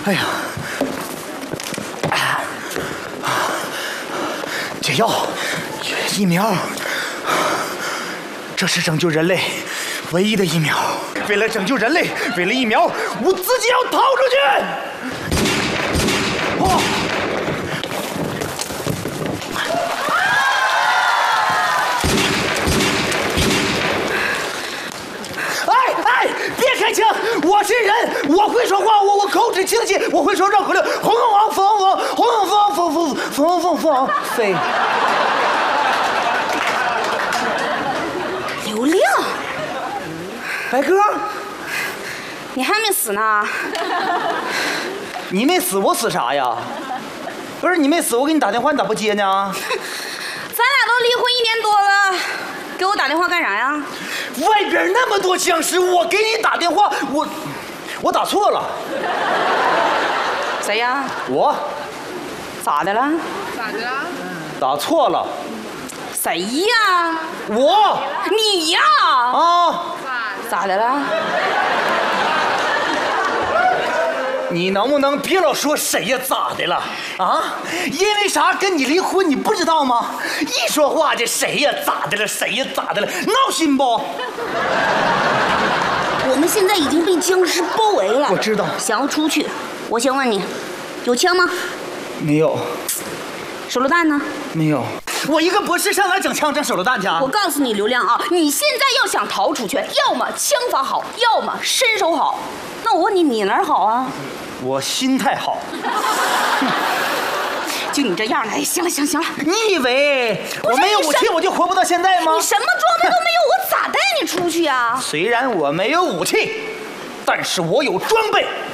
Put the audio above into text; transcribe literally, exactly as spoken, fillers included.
哎呀，解药，疫苗，这是拯救人类唯一的疫苗。为了拯救人类，为了疫苗，我自己要逃出去。哦。 开枪！我是人，我会说话，我我口齿清晰，我会说绕口令。红红王，风风，红红风风风风风风飞。 刘亮， 白哥， 你还没死呢？ 你没死，我死啥呀？不是你没死，我给你打电话，你咋不接呢？ 咱俩都离婚一年多了，给我打电话干啥呀？ 外边那么多僵尸，我给你打电话，我我打错了。 谁呀？ 我。 咋的了？ 咋的了？ 打错了。 谁呀？ 我。 你呀？ 啊。 咋的了？ 你能不能别老说谁呀咋的了啊？因为啥跟你离婚你不知道吗？一说话这谁呀咋的了，谁呀咋的了，闹心不？ 我们现在已经被僵尸包围了。 我知道。 想要出去，我先问你，有枪吗？ 没有。 手榴弹呢？ 没有。我一个博士上哪整枪整手榴弹去啊？ 我告诉你，刘亮啊，你现在要想逃出去，要么枪法好，要么身手好。那我问你，你哪儿好啊？ 我心态好。 就你这样的，哎，行了行了行了。 你以为我没有武器我就活不到现在吗？ 你什么装备都没有，我咋带你出去呀？ 虽然我没有武器，但是我有装备。